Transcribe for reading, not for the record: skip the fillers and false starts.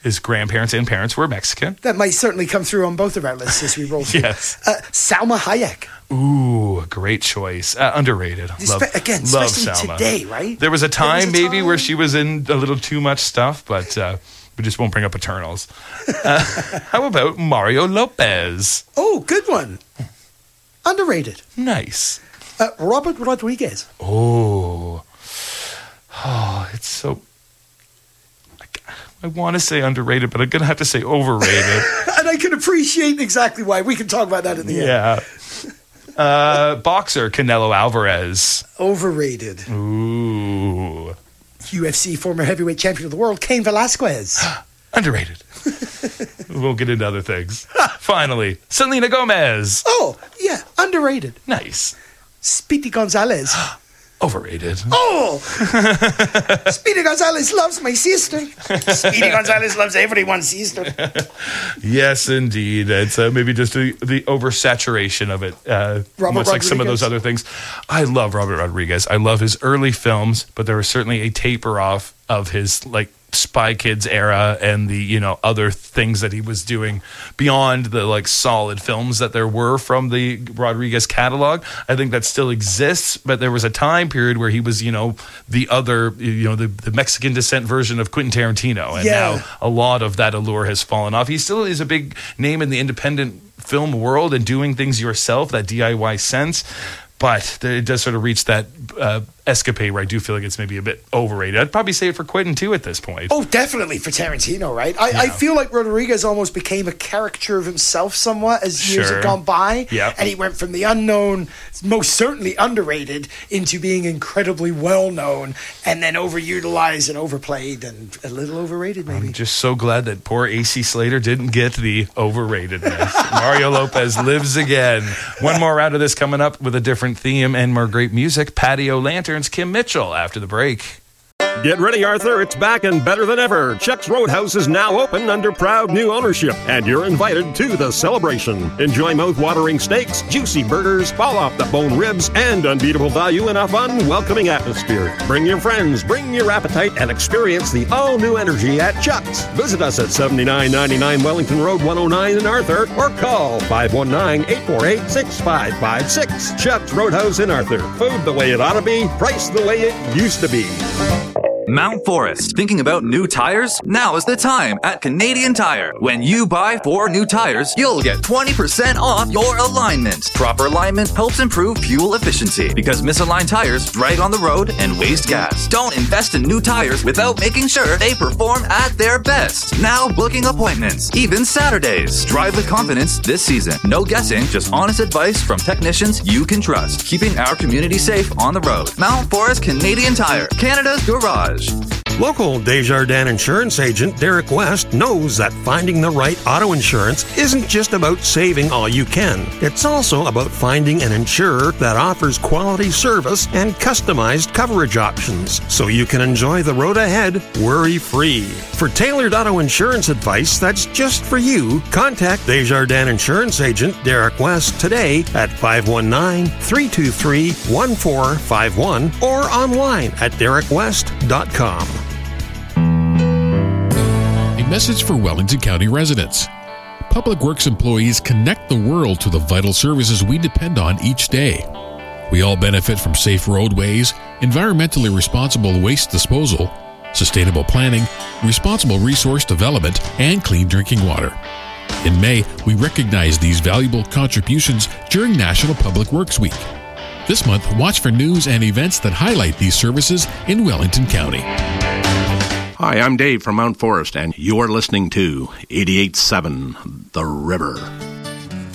His grandparents and parents were Mexican. That might certainly come through on both of our lists as we roll through. Yes. Salma Hayek. Ooh, great choice. Underrated. Especially Salma. Today, right? There was a time maybe where she was in a little too much stuff, but we just won't bring up Eternals. How about Mario Lopez? Oh, good one. Underrated. Nice. Robert Rodriguez. Oh, it's so... I want to say underrated, but I'm going to have to say overrated. And I can appreciate exactly why. We can talk about that in the end. Yeah. Boxer Canelo Alvarez. Overrated. Ooh. UFC former heavyweight champion of the world, Cain Velasquez. Underrated. We'll get into other things. Finally, Selena Gomez. Oh, yeah, underrated. Nice. Speedy Gonzalez. Overrated. Oh! Speedy Gonzalez loves my sister. Speedy Gonzalez loves everyone's sister. Yes, indeed. It's maybe just the oversaturation of it. Much like some of those other things. I love Robert Rodriguez. I love his early films, but there was certainly a taper off of his Spy Kids era and the other things that he was doing beyond the solid films that there were from the Rodriguez catalog. I think that still exists, but there was a time period where he was the other the Mexican descent version of Quentin Tarantino, and now a lot of that allure has fallen off. He still is a big name in the independent film world and doing things yourself, that DIY sense. But it does sort of reach that escapade where I do feel like it's maybe a bit overrated. I'd probably say it for Quentin too at this point. Oh, definitely for Tarantino, right? I feel like Rodriguez almost became a caricature of himself somewhat as years had gone by. Yep. And he went from the unknown, most certainly underrated, into being incredibly well-known and then overutilized and overplayed and a little overrated maybe. I'm just so glad that poor AC Slater didn't get the overratedness. Mario Lopez lives again. One more round of this coming up with a different theme and more great music. Patio Lanterns, Kim Mitchell after the break. Get ready, Arthur. It's back and better than ever. Chuck's Roadhouse is now open under proud new ownership, and you're invited to the celebration. Enjoy mouth-watering steaks, juicy burgers, fall-off-the-bone ribs, and unbeatable value in a fun, welcoming atmosphere. Bring your friends, bring your appetite, and experience the all-new energy at Chuck's. Visit us at 7999 Wellington Road 109 in Arthur, or call 519-848-6556. Chuck's Roadhouse in Arthur. Food the way it ought to be, price the way it used to be. Mount Forest. Thinking about new tires? Now is the time at Canadian Tire. When you buy 4 new tires, you'll get 20% off your alignment. Proper alignment helps improve fuel efficiency because misaligned tires drag on the road and waste gas. Don't invest in new tires without making sure they perform at their best. Now booking appointments, even Saturdays. Drive with confidence this season. No guessing, just honest advice from technicians you can trust, keeping our community safe on the road. Mount Forest Canadian Tire, Canada's garage. Local Desjardins insurance agent Derek West knows that finding the right auto insurance isn't just about saving all you can. It's also about finding an insurer that offers quality service and customized coverage options so you can enjoy the road ahead worry-free. For tailored auto insurance advice that's just for you, contact Desjardins insurance agent Derek West today at 519-323-1451 or online at derekwest.com. A message for Wellington County residents. Public Works employees connect the world to the vital services we depend on each day. We all benefit from safe roadways, environmentally responsible waste disposal, sustainable planning, responsible resource development, and clean drinking water. In May, we recognize these valuable contributions during National Public Works Week. This month, watch for news and events that highlight these services in Wellington County. Hi, I'm Dave from Mount Forest, and you're listening to 88.7 The River.